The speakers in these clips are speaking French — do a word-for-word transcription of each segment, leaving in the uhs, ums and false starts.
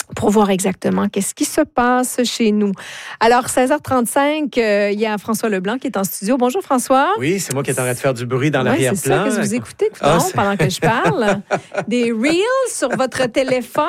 pour voir exactement qu'est-ce qui se passe chez nous. Alors, seize heures trente-cinq, euh, il y a François Leblanc qui est en studio. Bonjour, François. Oui, c'est moi qui est en train de faire du bruit dans ouais, l'arrière-plan. C'est ça, qu'est-ce que vous écoutez ah, pendant que je parle? Des Reels sur votre téléphone?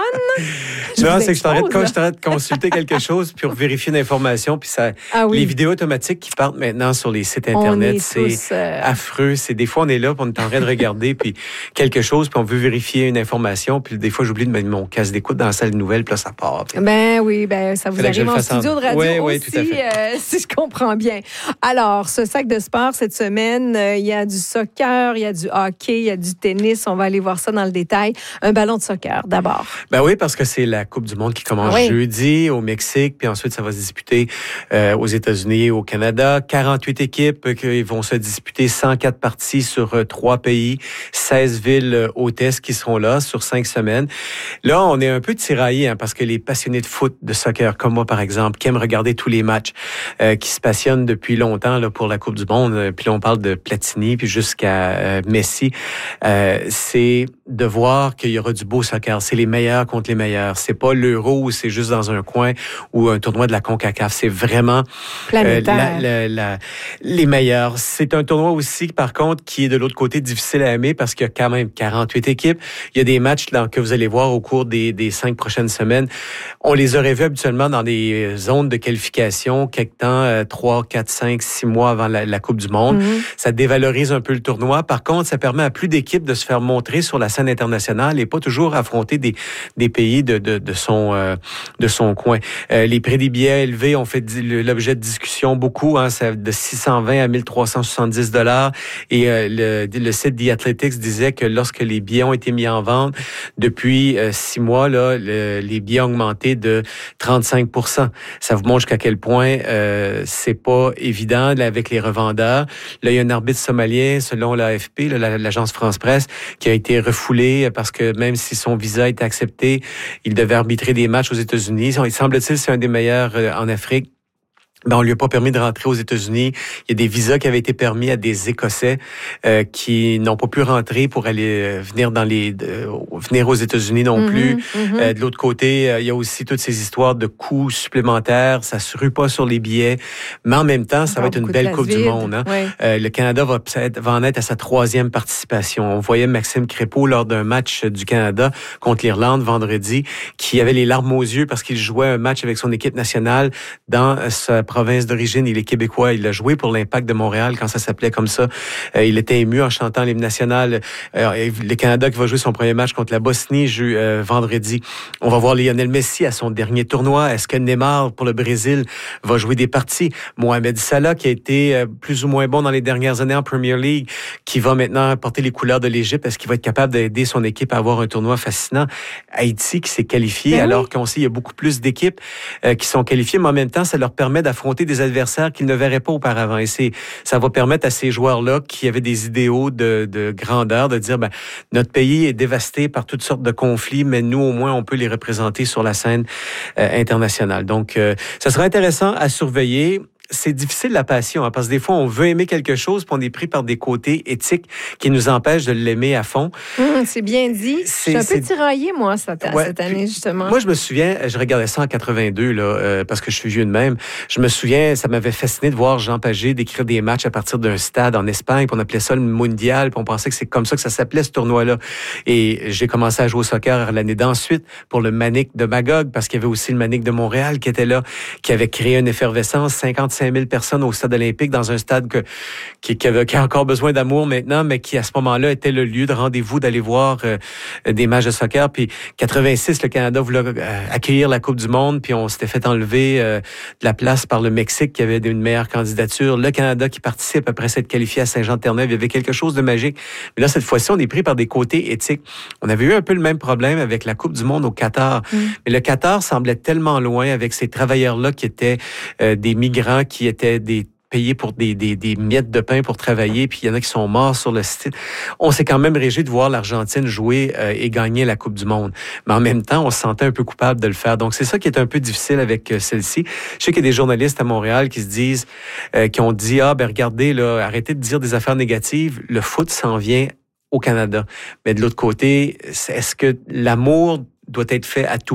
Je non, c'est que je t'arrête de, de consulter quelque chose pour vérifier une information. Puis ça, ah, oui. Les vidéos automatiques qui partent maintenant sur les sites Internet, c'est tous, euh... affreux. C'est, des fois, on est là, puis on est en train de regarder puis quelque chose, puis on veut vérifier une information. Puis des fois, j'oublie de mettre mon casque d'écoute dans la salle de nouvelles. Puis là, ça part. Puis... Ben oui, ben ça vous arrive en studio en... de radio oui, oui, aussi, tout à fait. Euh, si je comprends bien. Alors, ce sac de sport cette semaine, euh, il y a du soccer, il y a du hockey, il y a du tennis. On va aller voir ça dans le détail. Un ballon de soccer, d'abord. Ben oui, parce que c'est la Coupe du monde qui commence oui. jeudi au Mexique, puis ensuite, ça va se disputer euh, aux États-Unis et au Canada. quarante-huit équipes qui vont se disputer cent quatre parties sur euh, trois pays, seize villes euh, hôtesses qui seront là sur cinq semaines. Là, on est un peu tiraillés, hein, parce que les passionnés de foot, de soccer, comme moi, par exemple, qui aiment regarder tous les matchs, euh, qui se passionnent depuis longtemps là, pour la Coupe du monde, euh, puis là, on parle de Platini, puis jusqu'à euh, Messi, euh, c'est de voir qu'il y aura du beau soccer. C'est les meilleurs contre les meilleurs. C'est pas l'Euro où c'est juste dans un coin ou un tournoi de la CONCACAF. C'est vraiment euh, la, la, la, les meilleurs. C'est un tournoi aussi, par contre, qui est de l'autre côté difficile à aimer parce qu'il y a quand même quarante-huit équipes. Il y a des matchs là, que vous allez voir au cours des, des cinq prochaines semaines. On les aurait vus habituellement dans des zones de qualification, quelque temps, trois, quatre, cinq, six mois avant la, la Coupe du monde. Mm-hmm. Ça dévalorise un peu le tournoi. Par contre, ça permet à plus d'équipes de se faire montrer sur la scène internationale et pas toujours affronter des, des pays de, de, de, son, euh, de son coin. Euh, les prix des billets élevés ont fait l'objet de discussions beaucoup, hein, ça, de six cent vingt à mille trois cent soixante-dix dollars. Et euh, le, le site The Athletics disait que lorsque les billets ont été mis en vente, depuis euh, six mois, là, le, les billets ont augmenté de trente-cinq pour cent. Ça vous montre jusqu'à quel point euh, c'est pas évident là, avec les revendeurs. Là, il y a un arbitre somalien, selon l'A F P, là, l'agence France-Presse, qui a été refoulé parce que même si son visa était accepté, il devait arbitrer des matchs aux États-Unis. Il semble-t-il, c'est un des meilleurs euh, en Afrique. Ben, on lui a pas permis de rentrer aux États-Unis. Il y a des visas qui avaient été permis à des Écossais euh, qui n'ont pas pu rentrer pour aller euh, venir dans les euh, venir aux États-Unis non mm-hmm, plus. Mm-hmm. Euh, de l'autre côté, euh, il y a aussi toutes ces histoires de coûts supplémentaires. Ça se rue pas sur les billets, mais en même temps, ça va être une belle Coupe vide. du monde. Hein? Oui. Euh, le Canada va, va en être à sa troisième participation. On voyait Maxime Crépeau lors d'un match du Canada contre l'Irlande vendredi, qui avait les larmes aux yeux parce qu'il jouait un match avec son équipe nationale dans sa province d'origine. Il est québécois. Il a joué pour l'Impact de Montréal quand ça s'appelait comme ça. Euh, il était ému en chantant l'hymne national. Euh, le Canada qui va jouer son premier match contre la Bosnie je, euh, vendredi. On va voir Lionel Messi à son dernier tournoi. Est-ce que Neymar pour le Brésil va jouer des parties? Mohamed Salah qui a été euh, plus ou moins bon dans les dernières années en Premier League, qui va maintenant porter les couleurs de l'Égypte. Est-ce qu'il va être capable d'aider son équipe à avoir un tournoi fascinant? Haïti qui s'est qualifié ben alors oui. qu'on sait qu'il y a beaucoup plus d'équipes euh, qui sont qualifiées, mais en même temps, ça leur permet d'affronter affronter des adversaires qu'ils ne verraient pas auparavant. Et c'est, ça va permettre à ces joueurs-là qui avaient des idéaux de, de grandeur de dire, ben, notre pays est dévasté par toutes sortes de conflits, mais nous, au moins, on peut les représenter sur la scène euh, internationale. Donc, euh, ça sera intéressant à surveiller. C'est difficile la passion, hein, parce que des fois, on veut aimer quelque chose, puis on est pris par des côtés éthiques qui nous empêchent de l'aimer à fond. Mmh, c'est bien dit. C'est, je suis un peu tiraillée, moi, cette, ouais, cette année, justement. Moi, je me souviens, je regardais ça en quatre-vingt-deux, là, euh, parce que je suis vieux de même. Je me souviens, ça m'avait fasciné de voir Jean Pagé décrire des matchs à partir d'un stade en Espagne, puis on appelait ça le Mondial, puis on pensait que c'est comme ça que ça s'appelait, ce tournoi-là. Et j'ai commencé à jouer au soccer l'année d'ensuite pour le Manic de Magog, parce qu'il y avait aussi le Manic de Montréal qui était là, qui avait créé une effervescence, cinquante-cinq mille personnes au stade olympique, dans un stade que, qui, qui, avait, qui a encore besoin d'amour maintenant, mais qui, à ce moment-là, était le lieu de rendez-vous d'aller voir euh, des matchs de soccer. Puis, quatre-vingt-six, le Canada voulait euh, accueillir la Coupe du monde, puis on s'était fait enlever euh, de la place par le Mexique, qui avait une meilleure candidature. Le Canada qui participe après s'être qualifié à Saint-Jean-de-Terre-Neuve, il y avait quelque chose de magique. Mais là, cette fois-ci, on est pris par des côtés éthiques. On avait eu un peu le même problème avec la Coupe du monde au Qatar. Mm. Mais le Qatar semblait tellement loin avec ces travailleurs-là qui étaient euh, des migrants, qui étaient des payés pour des, des, des miettes de pain pour travailler, puis il y en a qui sont morts sur le site. On s'est quand même réjoui de voir l'Argentine jouer euh, et gagner la Coupe du monde. Mais en même temps, on se sentait un peu coupable de le faire. Donc, c'est ça qui est un peu difficile avec euh, celle-ci. Je sais qu'il y a des journalistes à Montréal qui se disent, euh, qui ont dit, ah, ben regardez, là, arrêtez de dire des affaires négatives. Le foot s'en vient au Canada. Mais de l'autre côté, est-ce que l'amour doit être fait à tout